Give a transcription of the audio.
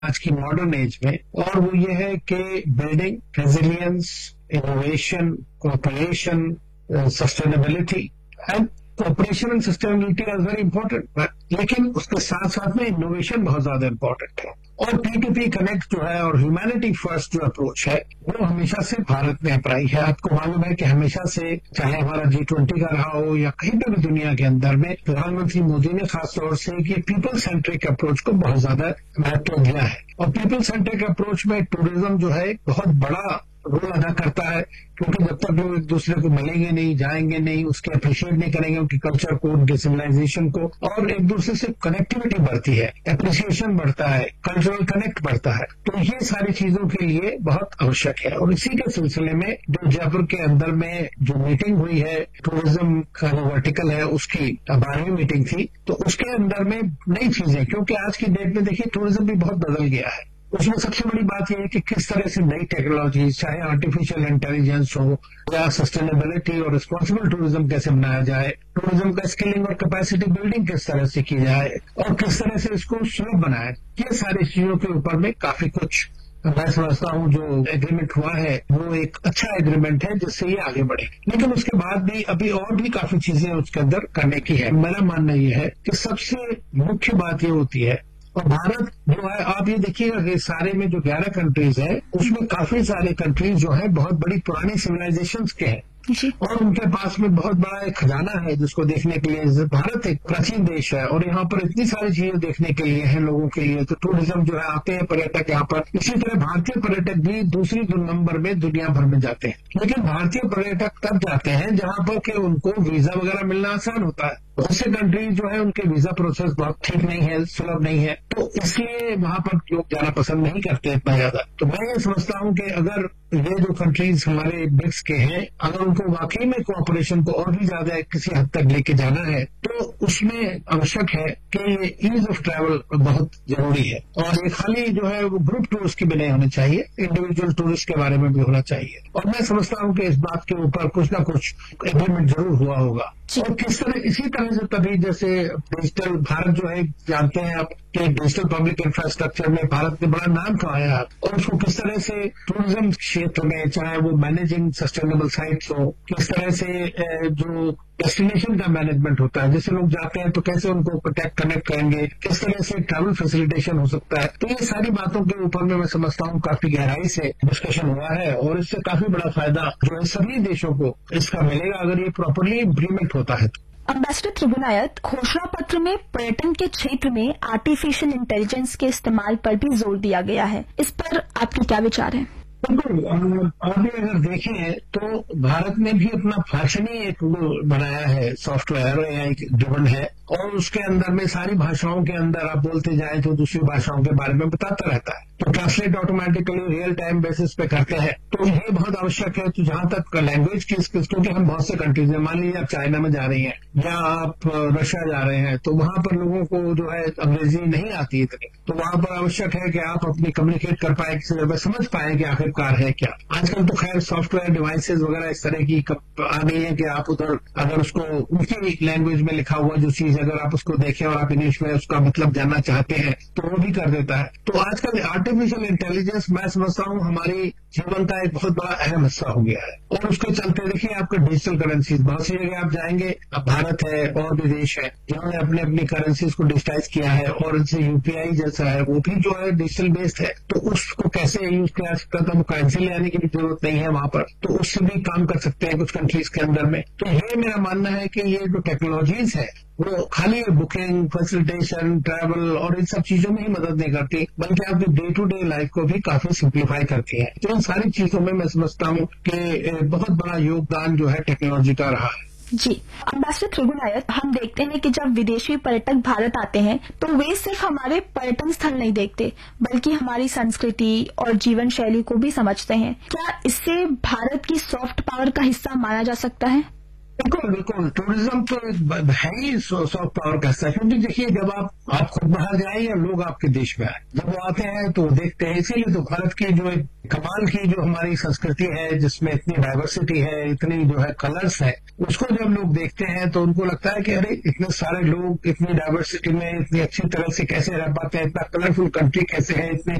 आज की modern age में, और वो ये है कि building resilience, innovation, cooperation, sustainability and cooperation and sustainability are very important, लेकिन उसके साथ साथ में इनोवेशन बहुत ज्यादा इंपॉर्टेंट है। और P2P कनेक्ट जो है और ह्यूमैनिटी फर्स्ट जो अप्रोच है वो हमेशा से भारत ने अपनाई है। आपको मालूम है कि हमेशा से, चाहे हमारा G20 का रहा हो या कहीं पर भी दुनिया के अंदर में, प्रधानमंत्री मोदी ने खासतौर से कि पीपल सेंट्रिक अप्रोच को बहुत ज्यादा महत्व दिया है। और पीपल सेंट्रिक अप्रोच में टूरिज्म जो है बहुत बड़ा रोल अदा करता है, क्योंकि जब तक लोग एक दूसरे को मिलेंगे नहीं, जाएंगे नहीं, उसके अप्रिशिएट नहीं करेंगे उनकी कल्चर को, उनके सिविलाइजेशन को, और एक दूसरे से कनेक्टिविटी बढ़ती है, अप्रिसिएशन बढ़ता है, कल्चरल कनेक्ट बढ़ता है, तो ये सारी चीजों के लिए बहुत आवश्यक है। और इसी के सिलसिले में जो जयपुर के अंदर में जो मीटिंग हुई है, टूरिज्म का जो वर्टिकल है उसकी 12वीं मीटिंग थी, तो उसके अंदर में नई चीजें, क्योंकि आज की डेट में देखिए टूरिज्म भी बहुत बदल गया है। उसमें सबसे बड़ी बात यह है कि किस तरह से नई टेक्नोलॉजी, चाहे आर्टिफिशियल इंटेलिजेंस हो या सस्टेनेबिलिटी और रिस्पॉन्सिबल टूरिज्म कैसे बनाया जाए, टूरिज्म का स्किलिंग और कैपेसिटी बिल्डिंग किस तरह से की जाए और किस तरह से इसको सुलभ बनाए, ये सारी चीजों के ऊपर में काफी कुछ मैं समझता हूँ जो एग्रीमेंट हुआ है वो एक अच्छा एग्रीमेंट है जिससे ये आगे बढ़े। लेकिन उसके बाद भी अभी और भी काफी चीजें उसके अंदर करने की है। मेरा मानना ये है कि सबसे मुख्य बात ये होती है, और भारत जो है, आप ये देखिएगा कि सारे में जो 11 कंट्रीज है उसमें काफी सारे कंट्रीज जो है बहुत बड़ी पुरानी सिविलाइजेशंस के हैं और उनके पास में बहुत बड़ा एक खजाना है जिसको देखने के लिए भारत एक प्राचीन देश है और यहाँ पर इतनी सारी चीजें देखने के लिए हैं लोगों के लिए। तो टूरिज्म जो है आते हैं पर्यटक यहाँ पर। इसी तरह भारतीय पर्यटक भी दूसरी नंबर में दुनिया भर में जाते हैं, लेकिन भारतीय पर्यटक तब जाते हैं जहाँ पर कि उनको वीजा वगैरह मिलना आसान होता है। बहुत से कंट्रीज जो है उनके वीजा प्रोसेस बहुत ठीक नहीं है, सुलभ नहीं है, तो इसलिए वहां पर लोग जाना पसंद नहीं करते इतना ज्यादा। तो मैं ये समझता हूँ कि अगर ये जो कंट्रीज हमारे ब्रिक्स के हैं, अगर उनको वाकई में कोऑपरेशन को और भी ज्यादा किसी हद तक लेके जाना है तो उसमें आवश्यक है कि ये ईज ऑफ ट्रैवल बहुत जरूरी है। और ये खाली जो है वो ग्रुप टूरिस्ट की भी नहीं होनी चाहिए, इंडिविजुअल टूरिस्ट के बारे में भी होना चाहिए। और मैं समझता हूँ कि इस बात के ऊपर कुछ न कुछ एग्रीमेंट जरूर हुआ होगा। और किस तरह, इसी तरह से तभी जैसे डिजिटल भारत जो है, जानते हैं आप कि डिजिटल पब्लिक इंफ्रास्ट्रक्चर में भारत ने बड़ा नाम कमाया और उसको किस तरह से टूरिज्म क्षेत्र में, चाहे वो मैनेजिंग सस्टेनेबल साइट्स हो, किस तरह से जो डेस्टिनेशन का मैनेजमेंट होता है, जैसे लोग जाते हैं तो कैसे उनको कनेक्ट करेंगे, किस तरह से ट्रैवल फैसिलिटेशन हो सकता है। तो ये सारी बातों के ऊपर में मैं समझता हूँ काफी गहराई से डिस्कशन हुआ है और इससे काफी बड़ा फायदा जो है सभी देशों को इसका मिलेगा अगर ये प्रॉपरली इम्प्लीमेंट होता है। अम्बेसडर त्रिगुनायत, घोषणा पत्र में पर्यटन के क्षेत्र में आर्टिफिशियल इंटेलिजेंस के इस्तेमाल पर भी जोर दिया गया है, इस पर आपके क्या विचार हैं? बिल्कुल, अभी अगर देखें तो भारत ने भी अपना फैशन ही एक बनाया है, सॉफ्टवेयर AI ड्रिवन है और उसके अंदर में सारी भाषाओं के अंदर आप बोलते जाए तो दूसरी भाषाओं के बारे में बताता रहता है, तो translate automatically real time basis पे करते हैं। तो ये बहुत आवश्यक है। तो जहां तक लैंग्वेज की स्किल्स, क्योंकि हम बहुत से कंट्रीज में, मान लीजिए आप चाइना में जा रही हैं या आप रशिया जा रहे हैं, तो वहां पर लोगों को जो है अंग्रेजी नहीं आती इतनी, तो वहां पर आवश्यक है कि आप अपनी कम्युनिकेट कर पाए, किसी जगह समझ पाए कि आखिरकार है क्या। आजकल तो खैर सॉफ्टवेयर डिवाइसेज वगैरह इस तरह की आ गई है कि आप उधर अगर उसको उनकी लैंग्वेज में लिखा हुआ जो चीज अगर आप उसको देखें और आप इंग्लिश में उसका मतलब जानना चाहते हैं तो वो भी कर देता है। तो आजकल आर्टिफिशियल इंटेलिजेंस मैं समझता हूँ हमारी जीवन का एक बहुत बड़ा अहम हिस्सा हो गया है और उसके चलते देखिए आपके डिजिटल करेंसीज, बहुत सी जगह आप जाएंगे, अब भारत है और भी देश है जिन्होंने अपने अपनी करेंसीज को डिजिटाइज किया है और इनसे UPI जैसा है वो भी जो है डिजिटल बेस्ड है, तो उसको कैसे यूज किया सकता था, वो करेंसी ले आने की भी जरूरत नहीं है वहां पर, तो उससे भी काम कर सकते हैं कुछ कंट्रीज के अंदर में। तो ये मेरा मानना है कि ये जो टेक्नोलॉजीज है वो खाली बुकिंग, फैसिलिटेशन, ट्रैवल और इन सब चीजों में ही मदद नहीं करती, बल्कि आपकी डे टू डे लाइफ को भी काफी सिंप्लीफाई करती है। तो इन सारी चीजों में मैं समझता हूँ कि बहुत बड़ा योगदान जो है टेक्नोलॉजी का रहा है। जी, अम्बेसडर त्रिगुनायत, हम देखते हैं कि जब विदेशी पर्यटक भारत आते हैं तो वे सिर्फ हमारे पर्यटन स्थल नहीं देखते बल्कि हमारी संस्कृति और जीवन शैली को भी समझते हैं। क्या इससे भारत की सॉफ्ट पावर का हिस्सा माना जा सकता है? बिल्कुल टूरिज्म तो है ही सॉफ्ट पावर का हिस्सा, क्योंकि देखिए जब आप खुद बाहर जाए या लोग आपके देश में आए, जब वो आते हैं तो देखते हैं। इसीलिए तो भारत की जो एक कमाल की जो हमारी संस्कृति है, जिसमें इतनी डाइवर्सिटी है, इतनी जो है कलर्स है, उसको जब लोग देखते हैं तो उनको लगता है कि अरे इतने सारे लोग इतनी डाइवर्सिटी में इतनी अच्छी तरह से कैसे रह पाते हैं, इतना कलरफुल कंट्री कैसे है, इतने